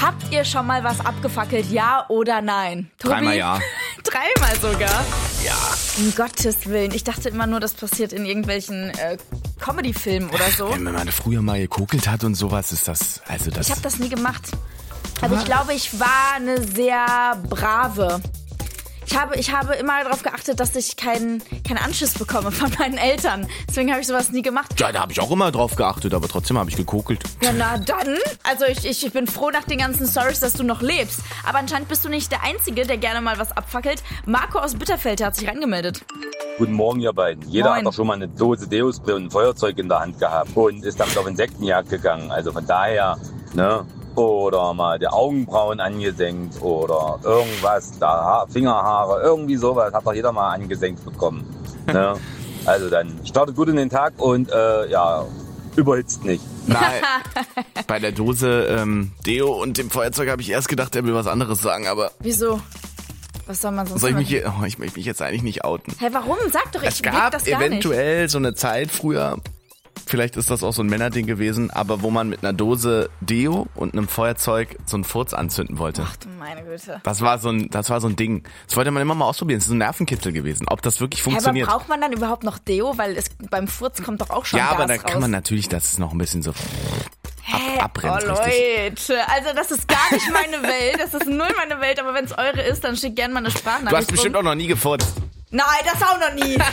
Habt ihr schon mal was abgefackelt, ja oder nein? Tobi? 3-mal ja. 3-mal sogar? Ja. Um Gottes Willen. Ich dachte immer nur, das passiert in irgendwelchen Comedy-Filmen oder so. Wenn man früher mal gekokelt hat und sowas, ist das... Also das. Ich habe das nie gemacht. Aber ich glaube, ich war eine sehr brave. Ich habe immer darauf geachtet, dass ich keinen Anschiss bekomme von meinen Eltern. Deswegen habe ich sowas nie gemacht. Ja, da habe ich auch immer drauf geachtet, aber trotzdem habe ich gekokelt. Ja, na dann. Also ich bin froh nach den ganzen Stories, dass du noch lebst. Aber anscheinend bist du nicht der Einzige, der gerne mal was abfackelt. Marco aus Bitterfeld, der hat sich reingemeldet. Guten Morgen, ihr beiden. Jeder Moin. hat doch schon mal eine Dose Deospray und ein Feuerzeug in der Hand gehabt und ist damit auf Insektenjagd gegangen. Also von daher, ne? Oder mal die Augenbrauen angesenkt oder irgendwas, da Fingerhaare, irgendwie sowas hat doch jeder mal angesenkt bekommen. Ne? Also dann startet gut in den Tag und überhitzt nicht. Nein, bei der Dose Deo und dem Feuerzeug habe ich erst gedacht, er will was anderes sagen, aber... Wieso? Was soll man sonst ich machen? möchte mich jetzt eigentlich nicht outen. Hä, warum? Sag doch, Es ich blick gab das gar eventuell so eine Zeit früher, vielleicht ist das auch so ein Männerding gewesen, aber wo man mit einer Dose Deo und einem Feuerzeug so einen Furz anzünden wollte. nicht. Ach du meine Güte. Das war so ein Ding. Das wollte man immer mal ausprobieren. Das ist so ein Nervenkitzel gewesen, ob das wirklich funktioniert. Aber braucht man dann überhaupt noch Deo? Weil beim Furz kommt doch auch schon Ja, Gas aber da raus. kann man natürlich, das ist noch ein bisschen so abbrennt, oh richtig. Leute, also das ist gar nicht meine Welt, das ist null meine Welt, aber wenn es eure ist, dann schickt gerne mal eine Sprachnachricht. Du hast bestimmt auch noch nie gefurzt. Nein, das auch noch nie.